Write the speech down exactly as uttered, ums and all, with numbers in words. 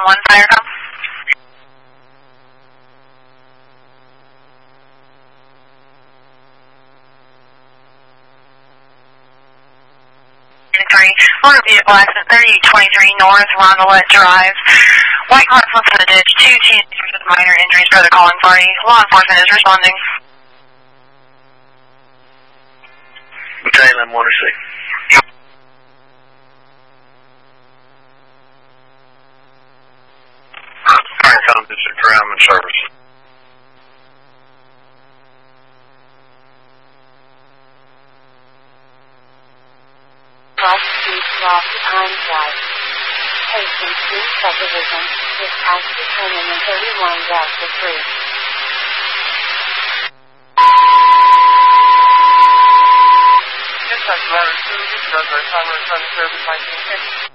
one, fire com. Motor vehicle accident thirty twenty-three North Rondelet Drive. White car flips in the ditch. Two teenagers with minor injuries for the calling party. Law enforcement is responding. Battalion one oh six. Franklin District Groundman Service. Cross Street, Rocky Pine Drive. Hastings Street Subdivision. Dispatch to Canyon and thirty-one Delta three. Dispatch letter two, discharge our timer, service nineteen fifty.